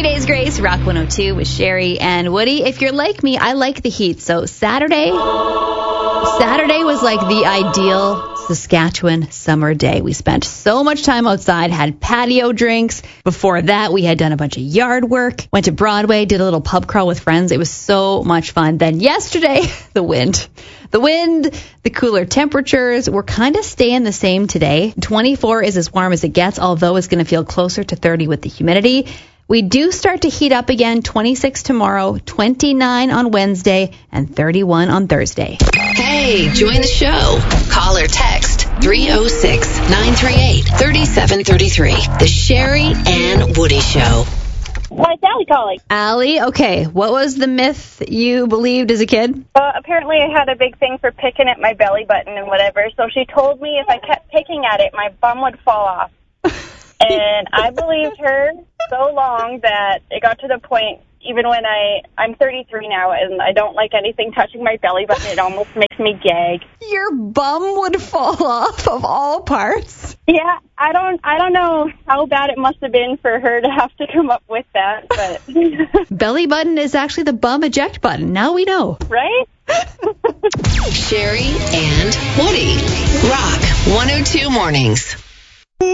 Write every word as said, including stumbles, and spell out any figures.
Everyday's Grace, Rock one oh two with Sherry and Woody. If you're like me, I like the heat. So Saturday, Saturday was like the ideal Saskatchewan summer day. We spent so much time outside, had patio drinks. Before that, we had done a bunch of yard work, went to Broadway, did a little pub crawl with friends. It was so much fun. Then yesterday, the wind. The wind, the cooler temperatures, we're kind of staying the same today. twenty-four is as warm as it gets, although it's going to feel closer to thirty with the humidity. We do start to heat up again, twenty-six tomorrow, twenty-nine on Wednesday, and thirty-one on Thursday. Hey, join the show. Call or text three oh six, nine three eight, three seven three three. The Sherry and Woody Show. Hi, it's Allie calling. Allie, okay, what was the myth you believed as a kid? Uh, apparently I had a big thing for picking at my belly button and whatever, so she told me if I kept picking at it, my bum would fall off. And I believed her so long that it got to the point, even when I, I'm thirty-three now, and I don't like anything touching my belly button. It almost makes me gag. Your bum would fall off of all parts? Yeah, I don't I don't know how bad it must have been for her to have to come up with that, but... Belly button is actually the bum eject button. Now we know. Right? Sherry and Woody. Rock one oh two Mornings.